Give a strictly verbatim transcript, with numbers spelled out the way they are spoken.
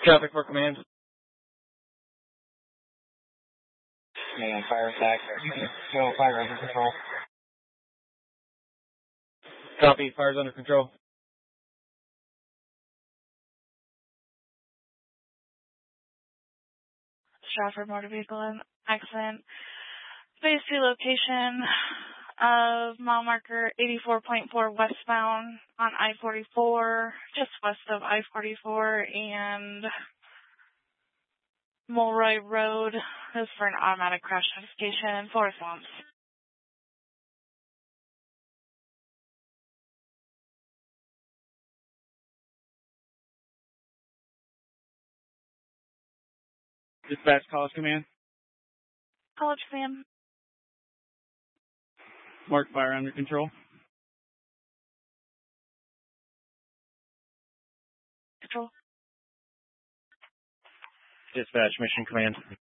Traffic for command. Man, fire attack. Go, fire under control. Copy, fire's under control. Stratford Motor Vehicle and Accident. Phase two location of mile marker eighty-four point four westbound on I forty-four, just west of I forty-four and Mulroy Road. This is for an automatic crash notification. Full response. Dispatch, college command. College command. Mark, fire under control. Control. Dispatch, mission command.